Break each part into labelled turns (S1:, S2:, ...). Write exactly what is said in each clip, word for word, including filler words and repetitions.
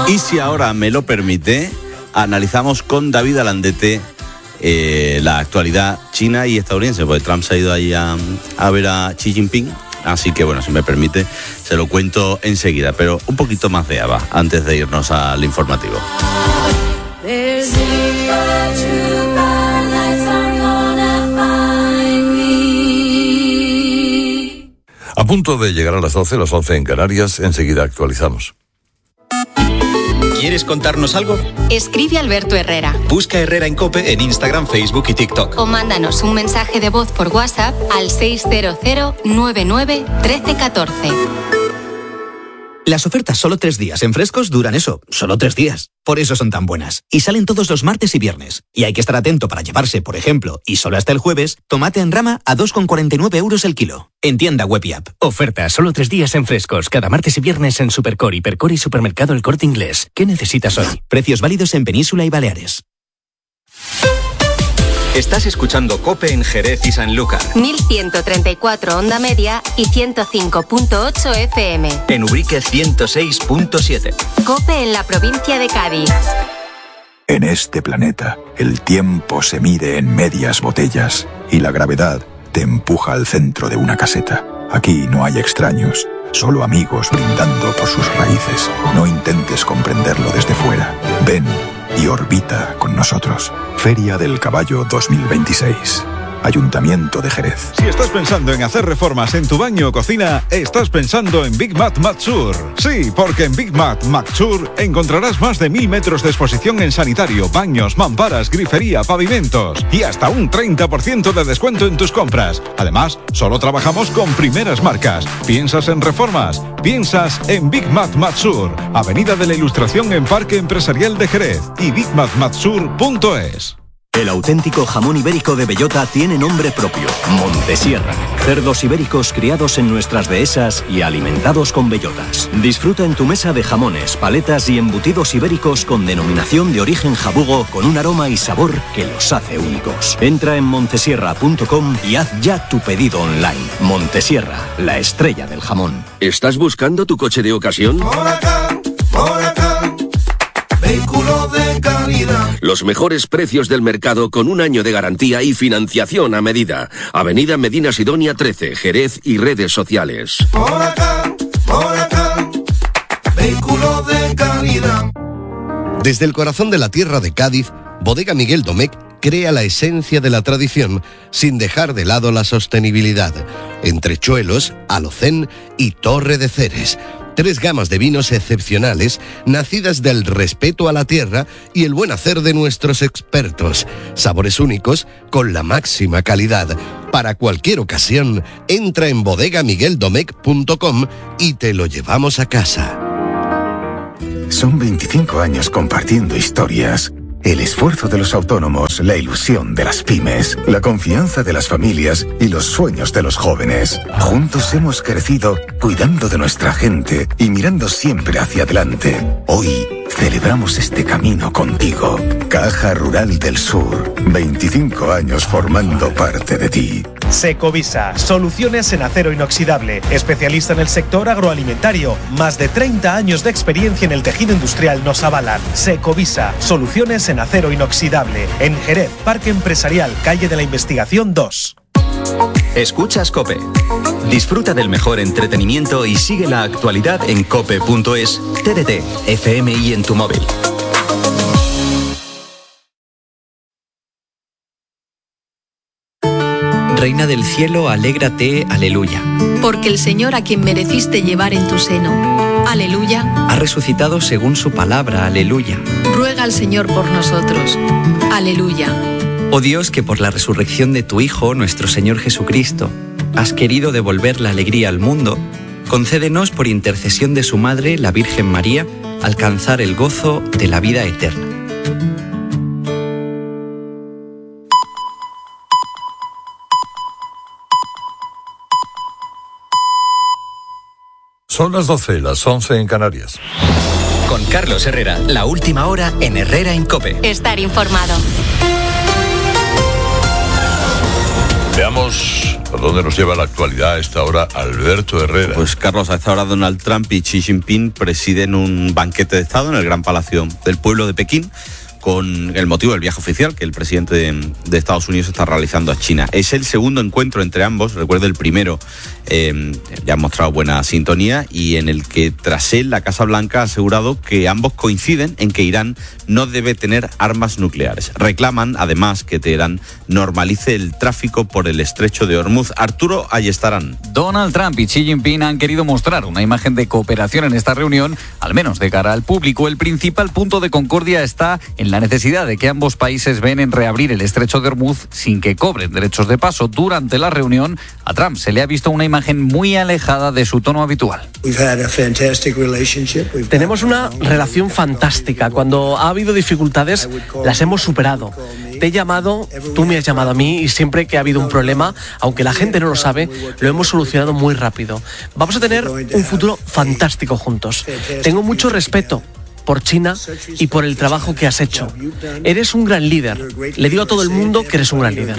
S1: Y si ahora me lo permite, analizamos con David Alandete eh, la actualidad china y estadounidense, porque Trump se ha ido ahí a, a ver a Xi Jinping. Así que bueno, si me permite, se lo cuento enseguida, pero un poquito más de Ava antes de irnos al informativo.
S2: A punto de llegar a las doce, las once en Canarias, enseguida actualizamos.
S3: ¿Quieres contarnos algo?
S4: Escribe Alberto Herrera.
S3: Busca Herrera en COPE en Instagram, Facebook y TikTok.
S4: O mándanos un mensaje de voz por WhatsApp al seis cero cero nueve nueve uno tres uno cuatro.
S5: Las ofertas solo tres días en Frescos duran eso, solo tres días. Por eso son tan buenas. Y salen todos los martes y viernes. Y hay que estar atento para llevarse, por ejemplo, y solo hasta el jueves, tomate en rama a dos con cuarenta y nueve euros el kilo. En tienda web y app.
S6: Ofertas solo tres días en Frescos, cada martes y viernes en Supercor, Hipercor y Supermercado El Corte Inglés. ¿Qué necesitas hoy?
S5: Precios válidos en Península y Baleares.
S3: Estás escuchando COPE en Jerez y Sanlúcar.
S4: mil ciento treinta y cuatro onda media y ciento cinco punto ocho F M.
S3: En Ubrique ciento seis punto siete.
S4: COPE en la provincia de Cádiz.
S7: En este planeta, el tiempo se mide en medias botellas y la gravedad te empuja al centro de una caseta. Aquí no hay extraños, solo amigos brindando por sus raíces. No intentes comprenderlo desde fuera. Ven y orbita con nosotros. Feria del Caballo dos mil veintiséis. Ayuntamiento de Jerez.
S8: Si estás pensando en hacer reformas en tu baño o cocina, estás pensando en Big Mat Matsur. Sí, porque en Big Mat Matsur encontrarás más de mil metros de exposición en sanitario, baños, mamparas, grifería, pavimentos y hasta un treinta por ciento de descuento en tus compras. Además, solo trabajamos con primeras marcas. ¿Piensas en reformas? Piensas en Big Mat Matsur, Avenida de la Ilustración en Parque Empresarial de Jerez y big mat matsur punto es.
S9: El auténtico jamón ibérico de bellota tiene nombre propio, Montesierra. Cerdos ibéricos criados en nuestras dehesas y alimentados con bellotas. Disfruta en tu mesa de jamones, paletas y embutidos ibéricos con denominación de origen jabugo con un aroma y sabor que los hace únicos. Entra en montesierra punto com y haz ya tu pedido online. Montesierra, la estrella del jamón.
S10: ¿Estás buscando tu coche de ocasión?
S11: Huracán, Huracán, vehículo de calidad.
S10: Los mejores precios del mercado con un año de garantía y financiación a medida. Avenida Medina Sidonia trece, Jerez y redes sociales.
S11: Huracán, Huracán, vehículo de calidad.
S12: Desde el corazón de la tierra de Cádiz, Bodega Miguel Domecq crea la esencia de la tradición sin dejar de lado la sostenibilidad. Entrechuelos, Alocén y Torre de Ceres. Tres gamas de vinos excepcionales, nacidas del respeto a la tierra y el buen hacer de nuestros expertos. Sabores únicos con la máxima calidad. Para cualquier ocasión, entra en bodega miguel domecq punto com y te lo llevamos a casa.
S13: Son veinticinco años compartiendo historias. El esfuerzo de los autónomos, la ilusión de las pymes, la confianza de las familias y los sueños de los jóvenes. Juntos hemos crecido cuidando de nuestra gente y mirando siempre hacia adelante. Hoy celebramos este camino contigo. Caja Rural del Sur, veinticinco años formando parte de ti.
S14: Secovisa, soluciones en acero inoxidable, especialista en el sector agroalimentario. Más de treinta años de experiencia en el tejido industrial nos avalan. Secovisa, soluciones en acero inoxidable. En Jerez, Parque Empresarial, Calle de la Investigación dos.
S3: Escuchas COPE. Disfruta del mejor entretenimiento y sigue la actualidad en cope punto es, T D T, F M y en tu móvil.
S15: Reina del cielo, alégrate, aleluya.
S16: Porque el Señor a quien mereciste llevar en tu seno, aleluya,
S15: ha resucitado según su palabra, aleluya.
S16: Ruega al Señor por nosotros, aleluya.
S15: Oh Dios, que por la resurrección de tu Hijo, nuestro Señor Jesucristo, has querido devolver la alegría al mundo, concédenos por intercesión de su Madre, la Virgen María, alcanzar el gozo de la vida eterna.
S2: Son las doce, las once en Canarias.
S3: Con Carlos Herrera, la última hora en Herrera en COPE.
S4: Estar informado.
S2: Veamos ¿A dónde nos lleva la actualidad a esta hora Alberto Herrera?
S1: Pues Carlos, a esta hora Donald Trump y Xi Jinping presiden un banquete de Estado en el Gran Palacio del Pueblo de Pekín, con el motivo del viaje oficial que el presidente de, de Estados Unidos está realizando a China. Es el segundo encuentro entre ambos, recuerda el primero, eh, ya han mostrado buena sintonía, y en el que tras él la Casa Blanca ha asegurado que ambos coinciden en que Irán no debe tener armas nucleares. Reclaman además que Teherán normalice el tráfico por el estrecho de Hormuz. Arturo Ayestarán.
S17: Donald Trump y Xi Jinping han querido mostrar una imagen de cooperación en esta reunión, al menos de cara al público. El principal punto de concordia está en la necesidad de que ambos países ven en reabrir el estrecho de Hormuz sin que cobren derechos de paso. Durante la reunión, a Trump se le ha visto una imagen muy alejada de su tono habitual.
S18: Tenemos una relación fantástica. Cuando ha habido dificultades, las hemos superado. Te he llamado, tú me has llamado a mí, y siempre que ha habido un problema, aunque la gente no lo sabe, lo hemos solucionado muy rápido. Vamos a tener un futuro fantástico juntos. Tengo mucho respeto por China y por el trabajo que has hecho. Eres un gran líder. Le digo a todo el mundo que eres un gran líder.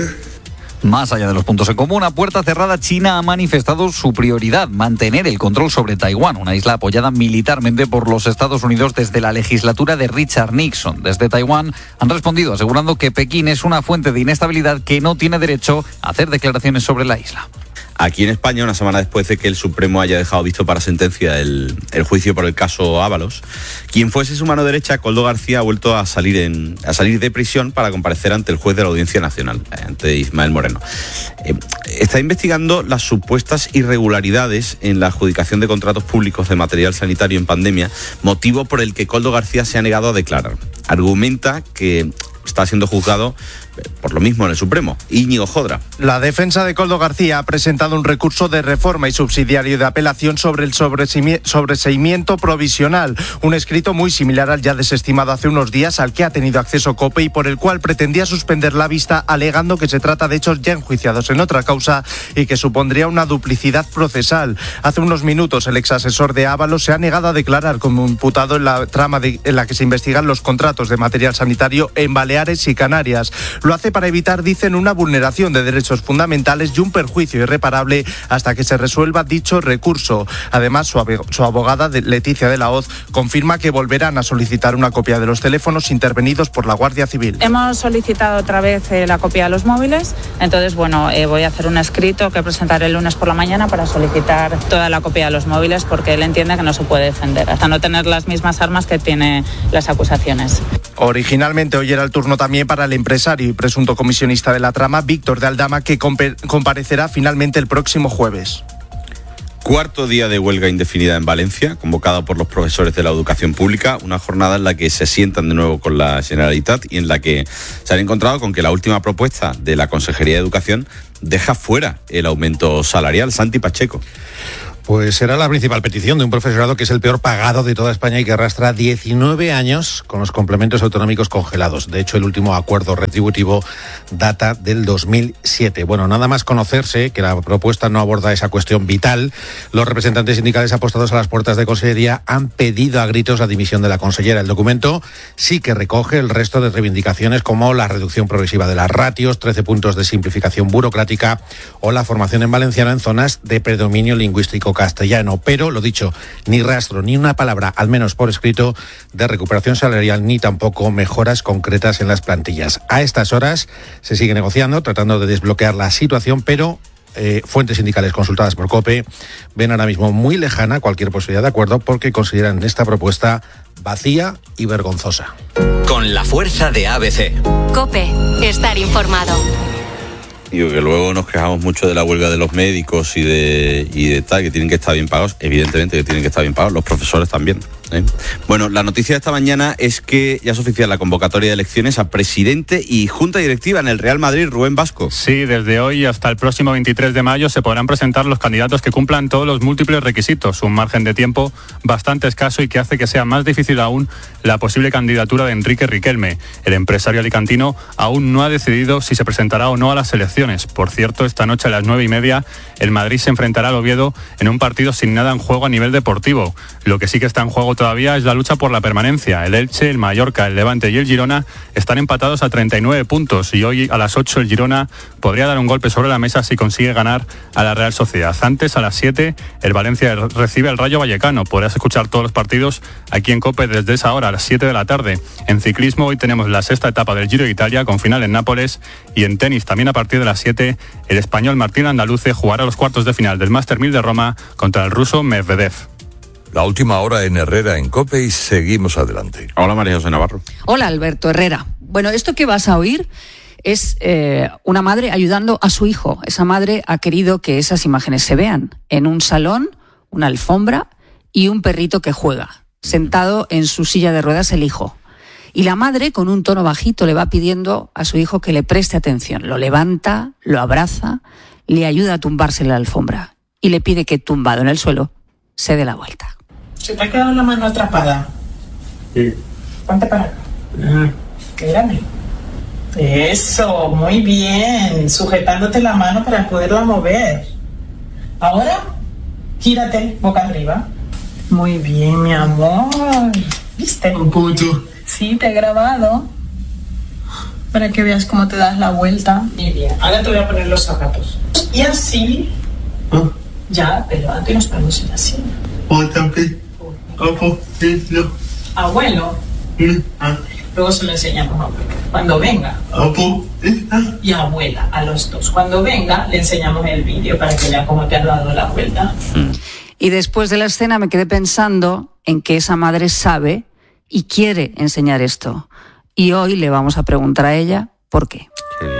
S17: Más allá de los puntos en común, a puerta cerrada, China ha manifestado su prioridad, mantener el control sobre Taiwán, una isla apoyada militarmente por los Estados Unidos desde la legislatura de Richard Nixon. Desde Taiwán han respondido asegurando que Pekín es una fuente de inestabilidad que no tiene derecho a hacer declaraciones sobre la isla.
S1: Aquí en España, una semana después de que el Supremo haya dejado visto para sentencia el, el juicio por el caso Ábalos, quien fuese su mano derecha, Koldo García, ha vuelto a salir, en, a salir de prisión para comparecer ante el juez de la Audiencia Nacional, ante Ismael Moreno. Eh, está investigando las supuestas irregularidades en la adjudicación de contratos públicos de material sanitario en pandemia, motivo por el que Koldo García se ha negado a declarar. Argumenta que está siendo juzgado por lo mismo en el Supremo. Íñigo Jodra.
S19: La defensa de Koldo García ha presentado un recurso de reforma y subsidiario de apelación sobre el sobreseimiento provisional, un escrito muy similar al ya desestimado hace unos días, al que ha tenido acceso COPE y por el cual pretendía suspender la vista, alegando que se trata de hechos ya enjuiciados en otra causa y que supondría una duplicidad procesal. Hace unos minutos el exasesor de Ábalos se ha negado a declarar como imputado en la trama de, en la que se investigan los contratos de material sanitario en Baleares y Canarias. Lo hace para evitar, dicen, una vulneración de derechos fundamentales y un perjuicio irreparable hasta que se resuelva dicho recurso. Además, su, ab- su abogada, de Leticia de la Hoz, confirma que volverán a solicitar una copia de los teléfonos intervenidos por la Guardia Civil.
S20: Hemos solicitado otra vez eh, la copia de los móviles, entonces, bueno, eh, voy a hacer un escrito que presentaré el lunes por la mañana para solicitar toda la copia de los móviles, porque él entiende que no se puede defender, hasta no tener las mismas armas que tiene las acusaciones.
S19: Originalmente hoy era el turno también para el empresario y presunto comisionista de la trama, Víctor de Aldama, que comp- comparecerá finalmente el próximo jueves.
S1: Cuarto día de huelga indefinida en Valencia, convocada por los profesores de la educación pública, una jornada en la que se sientan de nuevo con la Generalitat y en la que se han encontrado con que la última propuesta de la Consejería de Educación deja fuera el aumento salarial. Santi Pacheco.
S21: Pues será la principal petición de un profesorado que es el peor pagado de toda España y que arrastra diecinueve años con los complementos autonómicos congelados. De hecho, el último acuerdo retributivo data del dos mil siete. Bueno, nada más conocerse que la propuesta no aborda esa cuestión vital, los representantes sindicales apostados a las puertas de Consellería han pedido a gritos la dimisión de la consellera. El documento sí que recoge el resto de reivindicaciones como la reducción progresiva de las ratios, trece puntos de simplificación burocrática o la formación en valenciano en zonas de predominio lingüístico castellano, pero lo dicho, ni rastro, ni una palabra, al menos por escrito, de recuperación salarial, ni tampoco mejoras concretas en las plantillas. A estas horas se sigue negociando, tratando de desbloquear la situación, pero eh, fuentes sindicales consultadas por COPE ven ahora mismo muy lejana cualquier posibilidad de acuerdo porque consideran esta propuesta vacía y vergonzosa.
S3: Con la fuerza de A B C.
S4: COPE, estar informado.
S1: Digo que luego nos quejamos mucho de la huelga de los médicos y de, y de tal, que tienen que estar bien pagados. Evidentemente que tienen que estar bien pagados, los profesores también, ¿eh? Bueno, la noticia de esta mañana es que ya es oficial la convocatoria de elecciones a presidente y junta directiva en el Real Madrid. Rubén Vasco.
S22: Sí, desde hoy hasta el próximo veintitrés de mayo se podrán presentar los candidatos que cumplan todos los múltiples requisitos, un margen de tiempo bastante escaso y que hace que sea más difícil aún la posible candidatura de Enrique Riquelme. El empresario alicantino aún no ha decidido si se presentará o no a las elecciones. emociones. Por cierto, esta noche a las nueve y media el Madrid se enfrentará al Oviedo en un partido sin nada en juego a nivel deportivo. Lo que sí que está en juego todavía es la lucha por la permanencia. El Elche, el Mallorca, el Levante y el Girona están empatados a treinta y nueve puntos y hoy a las ocho el Girona podría dar un golpe sobre la mesa si consigue ganar a la Real Sociedad. Antes, a las siete, el Valencia recibe al Rayo Vallecano. Podrás escuchar todos los partidos aquí en COPE desde esa hora, a las siete de la tarde. En ciclismo hoy tenemos la sexta etapa del Giro de Italia con final en Nápoles, y en tenis también a partir de las siete el español Martín Andaluce jugará los cuartos de final del Master mil de Roma contra el ruso Medvedev.
S2: La última hora en Herrera en COPE y seguimos adelante.
S1: Hola, María José Navarro.
S5: Hola, Alberto Herrera. Bueno, esto que vas a oír es eh, una madre ayudando a su hijo. Esa madre ha querido que esas imágenes se vean en un salón, una alfombra y un perrito que juega. Sentado en su silla de ruedas el hijo. Y la madre, con un tono bajito, le va pidiendo a su hijo que le preste atención. Lo levanta, lo abraza, le ayuda a tumbarse en la alfombra y le pide que, tumbado en el suelo, se dé la vuelta.
S6: ¿Se te ha quedado la mano atrapada? Sí. Ponte para acá. Ah. Mírame. Eso, muy bien. Sujetándote la mano para poderla mover. Ahora, gírate boca arriba. Muy bien, mi amor. ¿Viste? Un punto. Sí, te he grabado. Para que veas cómo te das la vuelta. Muy bien. Ahora te voy a poner los zapatos. Y así. ¿Ah? Ya, pero antes nos ponemos en la silla. Abuelo. Luego se lo enseñamos a abuela. Cuando venga. Y a abuela, a los dos. Cuando venga, le enseñamos el vídeo para que vea cómo te has dado la vuelta.
S5: Y después de la escena me quedé pensando en que esa madre sabe y quiere enseñar esto. Y hoy le vamos a preguntar a ella por qué.
S1: Qué